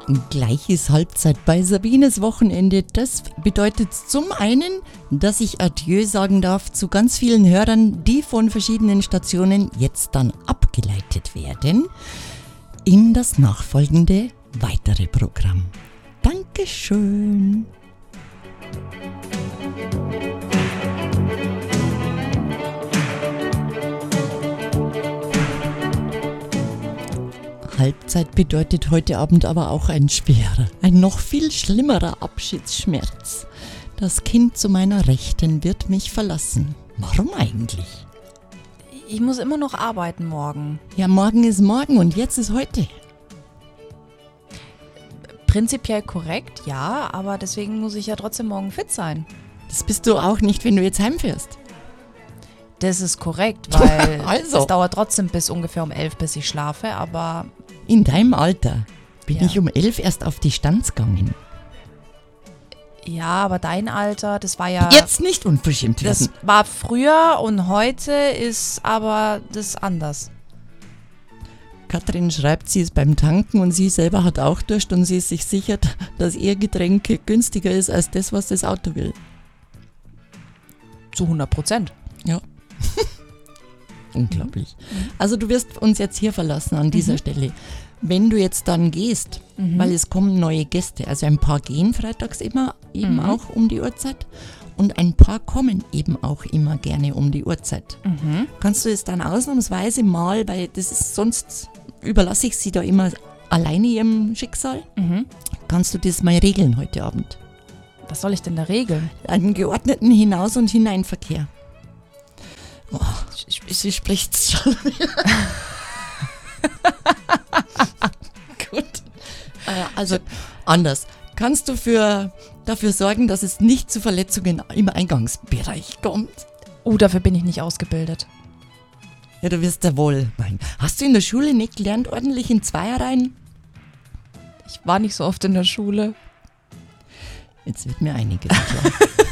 Gleich ist Halbzeit bei Sabines Wochenende. Das bedeutet zum einen, dass ich Adieu sagen darf zu ganz vielen Hörern, die von verschiedenen Stationen jetzt dann abgeleitet werden in das nachfolgende weitere Programm. Dankeschön. Halbzeit bedeutet heute Abend aber auch ein schwerer, ein noch viel schlimmerer Abschiedsschmerz. Das Kind zu meiner Rechten wird mich verlassen. Warum eigentlich? Ich muss immer noch arbeiten morgen. Ja, morgen ist morgen und jetzt ist heute. Prinzipiell korrekt, ja, aber deswegen muss ich ja trotzdem morgen fit sein. Das bist du auch nicht, wenn du jetzt heimfährst. Das ist korrekt, weil Also. es dauert trotzdem bis ungefähr um 11, bis ich schlafe, aber In deinem Alter bin Ja. ich um 11 erst auf die Stanz gegangen. ja, aber dein Alter, das war ja... Jetzt nicht unverschämt Das werden. war früher und heute ist aber das anders. Katrin schreibt, sie ist beim Tanken und sie selber hat auch Durst und sie ist sich sicher, dass ihr Getränk günstiger ist als das, was das Auto will. Zu 100%. Ja. Unglaublich. Also du wirst uns jetzt hier verlassen an dieser Stelle. Wenn du jetzt dann gehst, weil es kommen neue Gäste, also ein paar gehen freitags immer, eben auch um die Uhrzeit und ein paar kommen eben auch immer gerne um die Uhrzeit. Kannst du es dann ausnahmsweise mal, weil das ist sonst überlasse ich sie da immer alleine ihrem Schicksal, kannst du das mal regeln heute Abend? Was soll ich denn da regeln? Einen geordneten Hinaus- und Hineinverkehr. Oh, sie spricht schon wieder. Gut. Also anders. Kannst du dafür sorgen, dass es nicht zu Verletzungen im Eingangsbereich kommt? Oh, dafür bin ich nicht ausgebildet. Ja, du wirst ja wohl meinen. Hast du in der Schule nicht gelernt, ordentlich in Zweierreihen? Ich war nicht so oft in der Schule. Jetzt wird mir einiges klar.